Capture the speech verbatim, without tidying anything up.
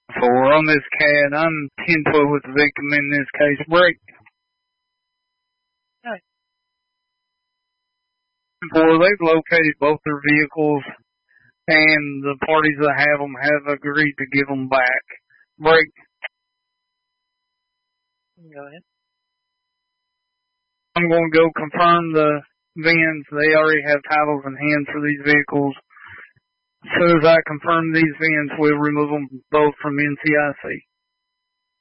For on this cat, I'm ten twelve with the victim in this case. Break. Okay. For they've located both their vehicles, and the parties that have them have agreed to give them back. Break. Go ahead. I'm going to go confirm the V I Ns. They already have titles in hand for these vehicles. As soon as I confirm these V I Ns, we'll remove them both from N C I C.